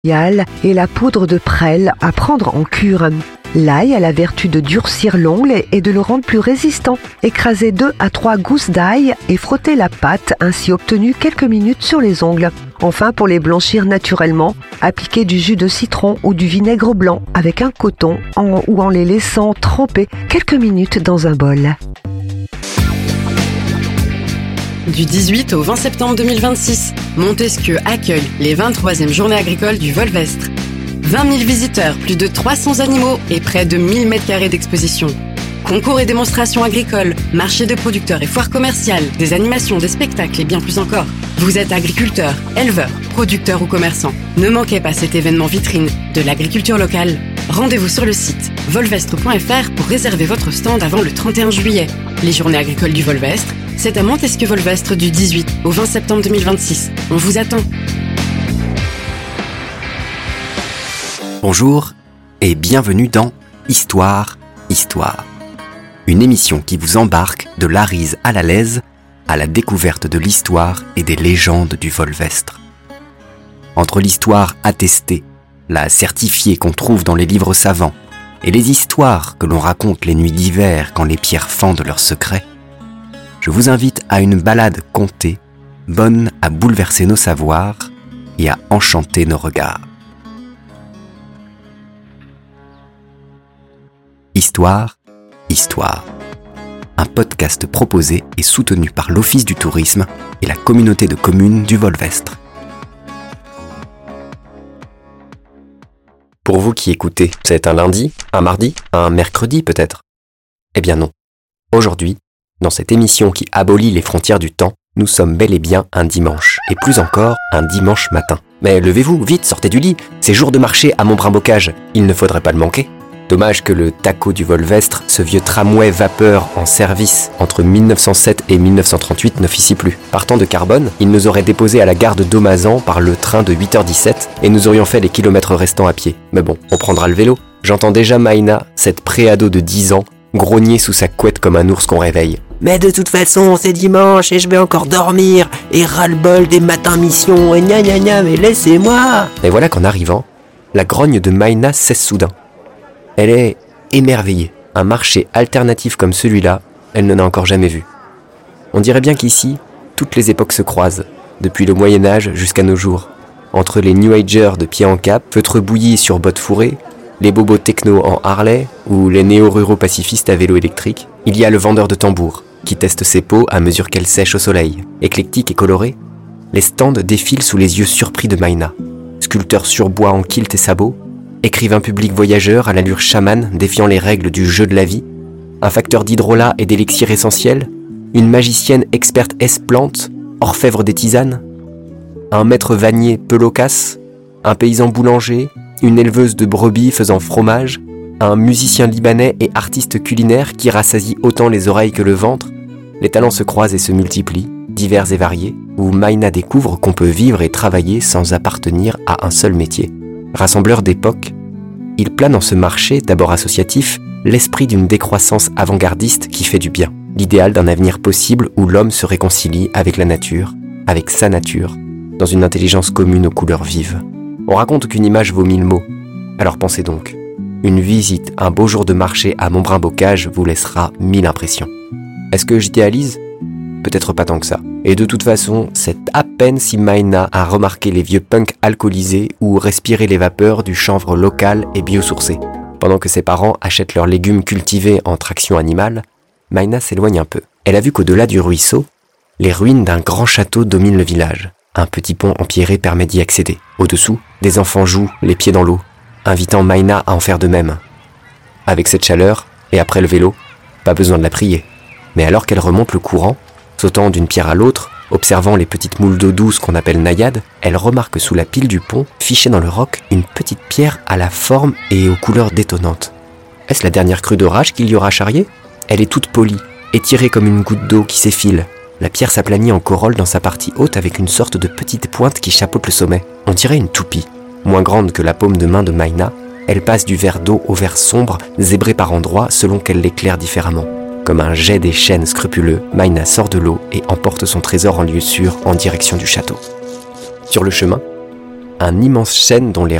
et la poudre de prêle à prendre en cure. L'ail a la vertu de durcir l'ongle et de le rendre plus résistant. Écrasez 2 à 3 gousses d'ail et frottez la pâte ainsi obtenue quelques minutes sur les ongles. Enfin, pour les blanchir naturellement, appliquez du jus de citron ou du vinaigre blanc avec un coton ou en les laissant tremper quelques minutes dans un bol. Du 18 au 20 septembre 2026, Montesquieu accueille les 23e Journées agricoles du Volvestre. 20 000 visiteurs, plus de 300 animaux et près de 1000 m² d'exposition. Concours et démonstrations agricoles, marchés de producteurs et foires commerciales, des animations, des spectacles et bien plus encore. Vous êtes agriculteur, éleveur, producteur ou commerçant. Ne manquez pas cet événement vitrine de l'agriculture locale. Rendez-vous sur le site volvestre.fr pour réserver votre stand avant le 31 juillet. Les Journées agricoles du Volvestre, c'est à Montesquieu-Volvestre du 18 au 20 septembre 2026. On vous attend. Bonjour et bienvenue dans Histoire. Une émission qui vous embarque de l'Arise à la Lèze à la découverte de l'histoire et des légendes du Volvestre. Entre l'histoire attestée, la certifiée qu'on trouve dans les livres savants, et les histoires que l'on raconte les nuits d'hiver quand les pierres fendent leurs secrets, je vous invite à une balade contée, bonne à bouleverser nos savoirs et à enchanter nos regards. Histoire. Un podcast proposé et soutenu par l'Office du tourisme et la communauté de communes du Volvestre. Pour vous qui écoutez, c'est un lundi, un mardi, un mercredi peut-être ? Eh bien non. Aujourd'hui, dans cette émission qui abolit les frontières du temps, nous sommes bel et bien un dimanche, et plus encore un dimanche matin. Mais levez-vous, vite, sortez du lit, c'est jour de marché à Montbrun-Bocage, il ne faudrait pas le manquer. Dommage que le TACO du Volvestre, ce vieux tramway vapeur en service entre 1907 et 1938 n'officie plus. Partant de Carbone, il nous aurait déposés à la gare de Domazan par le train de 8h17 et nous aurions fait les kilomètres restants à pied. Mais bon, on prendra le vélo. J'entends déjà Maïna, cette préado de 10 ans, grogner sous sa couette comme un ours qu'on réveille. Mais de toute façon, c'est dimanche et je vais encore dormir, et ras-le-bol des matins mission, et gna gna gna, mais laissez-moi. Et voilà qu'en arrivant, la grogne de Maïna cesse soudain. Elle est émerveillée. Un marché alternatif comme celui-là, elle n'en a encore jamais vu. On dirait bien qu'ici, toutes les époques se croisent, depuis le Moyen-Âge jusqu'à nos jours. Entre les New Agers de pied en cap, feutres bouillis sur bottes fourrées, les bobos techno en Harley ou les néo-ruraux pacifistes à vélo électrique, il y a le vendeur de tambours qui teste ses peaux à mesure qu'elles sèchent au soleil. Éclectique et coloré, les stands défilent sous les yeux surpris de Maïna. Sculpteurs sur bois en kilt et sabots, écrivain public voyageur à l'allure chamane défiant les règles du jeu de la vie, un facteur d'hydrolat et d'élixir essentiel, une magicienne experte esplante, orfèvre des tisanes, un maître vannier peu loquace, un paysan boulanger, une éleveuse de brebis faisant fromage, un musicien libanais et artiste culinaire qui rassasie autant les oreilles que le ventre, les talents se croisent et se multiplient, divers et variés, où Maïna découvre qu'on peut vivre et travailler sans appartenir à un seul métier. Rassembleur d'époque, il plane en ce marché, d'abord associatif, l'esprit d'une décroissance avant-gardiste qui fait du bien, l'idéal d'un avenir possible où l'homme se réconcilie avec la nature, avec sa nature, dans une intelligence commune aux couleurs vives. On raconte qu'une image vaut 1000 mots, alors pensez donc, une visite un beau jour de marché à Montbrun-Bocage vous laissera 1000 impressions. Est-ce que j'idéalise ? Peut-être pas tant que ça. Et de toute façon, c'est à peine si Maïna a remarqué les vieux punks alcoolisés ou respiré les vapeurs du chanvre local et biosourcé. Pendant que ses parents achètent leurs légumes cultivés en traction animale, Maïna s'éloigne un peu. Elle a vu qu'au-delà du ruisseau, les ruines d'un grand château dominent le village. Un petit pont empierré permet d'y accéder. Au-dessous, des enfants jouent, les pieds dans l'eau, invitant Maïna à en faire de même. Avec cette chaleur, et après le vélo, pas besoin de la prier. Mais alors qu'elle remonte le courant, sautant d'une pierre à l'autre, observant les petites moules d'eau douce qu'on appelle naïades, elle remarque sous la pile du pont, fichée dans le roc, une petite pierre à la forme et aux couleurs détonnantes. Est-ce la dernière crue d'orage qu'il y aura charriée ? Elle est toute polie, étirée comme une goutte d'eau qui s'effile. La pierre s'aplanit en corolle dans sa partie haute avec une sorte de petite pointe qui chapeaute le sommet. On dirait une toupie. Moins grande que la paume de main de Maïna, elle passe du vert d'eau au vert sombre, zébré par endroits selon qu'elle l'éclaire différemment. Comme un jet des chênes scrupuleux, Maïna sort de l'eau et emporte son trésor en lieu sûr en direction du château. Sur le chemin, un immense chêne dont les